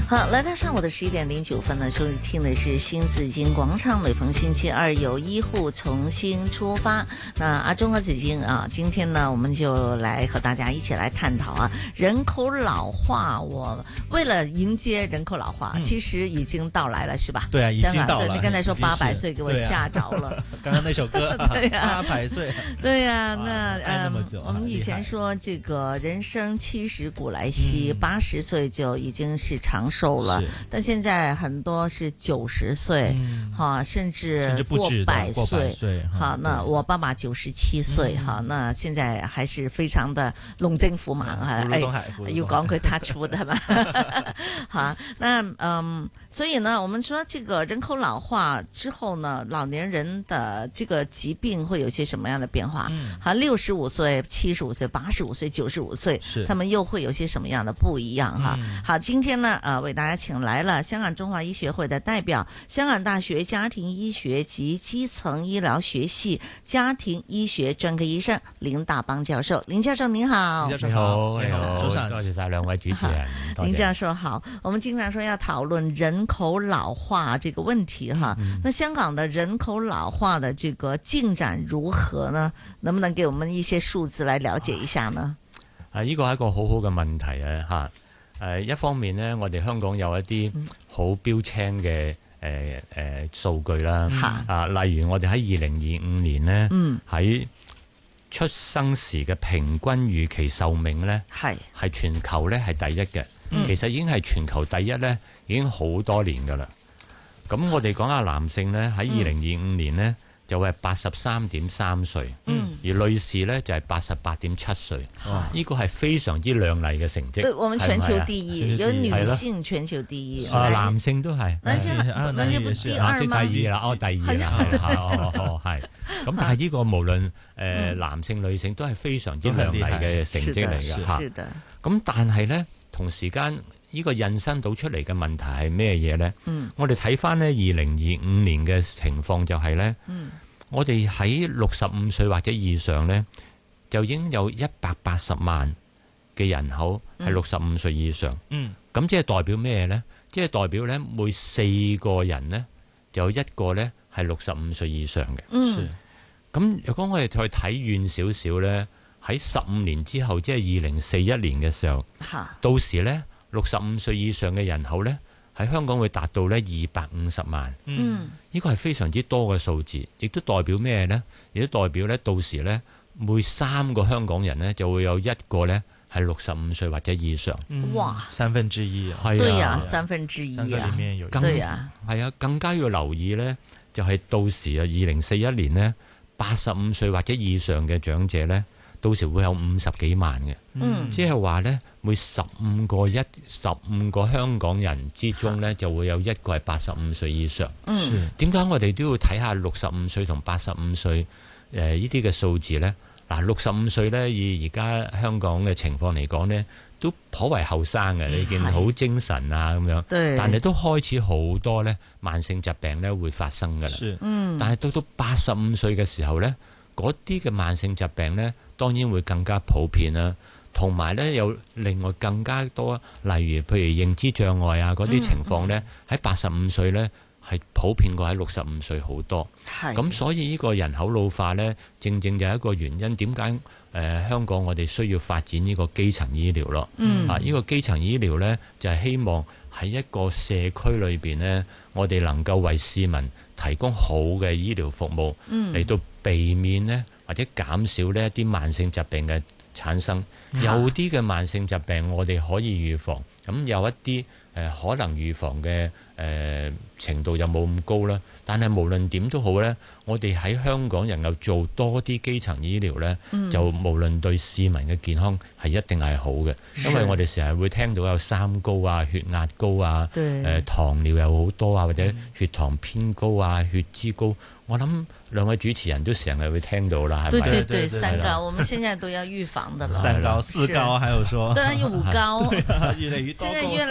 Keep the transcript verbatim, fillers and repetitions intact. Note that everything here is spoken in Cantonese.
好，来到上午的十一点零九分呢，收听的是新紫荊广场，每逢星期二有医护重新出发。那阿中和紫荊啊，今天呢，我们就来和大家一起来探讨啊，人口老化。我为了迎接人口老化，嗯、其实已经到来了，是吧？ 对啊，已经到了。 对，你刚才说八百岁，给我吓着了。 啊、刚刚那首歌，对呀，八百岁。 对呀、啊，那呃，我们以前说这个人生七十古来稀，八十岁就已经是长寿。瘦了，但现在很多是九十岁，哈、嗯，甚至过百岁，好，那我爸爸九十七歲，哈、嗯，那現在還是非常的龍精虎猛啊！哎，要講佢 touch wood 係嘛？好，那嗯，所以呢，我們說這個人口老化之後呢，老年人的這個疾病會有些什麼樣的變化？嗯，好，六十五歲、七十五歲、八十五歲、九十五歲，他們又會有些什麼樣的不一樣？哈、嗯，好，今天呢，呃，為大家請來了香港中華醫學會的代表，香港大學家庭醫學及基層醫療學系家庭醫學專科醫生林大邦教授。林教授您好。 林教授你好，你好，早晨，多謝晒兩位主持人。 林教授好，我們經常說要討論人口老化這個問題哈、嗯，那香港的人口老化的這個進展如何呢？能不能給我們一些數字來了解一下呢？ 啊，呢個係一個好好嘅問題啊，吓。誒一方面呢，我哋香港有一啲好標青嘅誒誒數據啦，啊，例如我哋喺二零二五年呢，喺、嗯、出生時嘅平均預期壽命呢，係係全球呢係第一嘅、嗯，其實已經係全球第一呢，已經好多年噶啦。咁我哋講下男性呢，喺二零二五年呢。嗯就係八十三點三歲，嗯，而女士呢就係八十八點七歲，哇！呢個係非常之亮麗嘅成績。對， 我們全球第一，有女性全球第一， 啊，男性都係， 男性男性不第二嗎？ 第二啦，哦，第二啦，哦哦係。咁但係呢個無論誒男性女性都係非常之亮麗嘅成績嚟嘅嚇。是的。咁但係呢，同時間。呢、這個引申到出嚟嘅問題係咩嘢呢？嗯、我哋睇翻呢二零二五年嘅情況就係呢、嗯，我哋喺六十五歲或者以上呢，就已經有一百八十萬嘅人口係六十五歲以上。嗯，咁即係代表咩呢？即係代表呢，每四個人呢，就有一個呢係六十五歲以上嘅。嗯，咁如果我哋再睇遠少少呢，喺十五年之後，即係二零四一年嘅時候，到時呢。六十五歲以上嘅人口呢，喺香港會達到呢二百五十萬。嗯，呢個係非常之多嘅數字，亦都代表咩呢？亦都代表呢，到時呢，每三個香港人呢，就會有一個呢係六十五歲或者以上。 哇、嗯， 三分之一啊！ 係啊，對啊，三分之一啊， 裏面有對啊， 係啊，更加要留意呢，就係、是、到時啊，二零四一年呢，八十五歲或者以上嘅長者呢。到時會有五十幾萬嘅，嗯，即係話呢，每十五個一十五個香港人之中呢，就會有一個係八十五歲以上。嗯，點解我哋都要睇下六十五歲同八十五歲誒呢啲嘅數字呢？嗱，六十五歲呢，以而家香港嘅情況嚟講呢，都頗為後生嘅，你見好精神啊咁樣，但係都開始好多呢慢性疾病呢會發生㗎啦。嗯，但係到到八十五歲嘅時候呢，嗰啲嘅慢性疾病呢，當然會更加普遍啦，同埋呢有另外更加多，例如譬如認知障礙啊嗰啲情況呢，喺八十五歲呢係普遍過喺六十五歲好多。咁所以呢個人口老化呢，正正就係一個原因。點解誒香港我哋需要發展呢個基層醫療咯？嗯，啊呢個基層醫療呢，就係希望喺一個社區裏邊呢，我哋能夠為市民提供好嘅醫療服務，嚟到避免呢，或者減少呢一啲慢性疾病嘅產生。有啲嘅慢性疾病我哋可以預防，咁有一啲誒、呃、可能預防嘅誒、呃、程度又冇咁高啦。但係無論點都好呢，我哋喺香港能夠做多啲基層醫療呢、嗯，就無論對市民嘅健康係一定係好嘅。因為我哋成日會聽到有三高啊、血壓高啊、誒、呃、糖尿有好多啊，或者血糖偏高啊、血脂高。我諗兩位主持人都成日會聽到啦，係咪？ 對對對，三高，我們現在都要預防的了。 三高、四高，還有說， 對啊，有五高， 越來越多。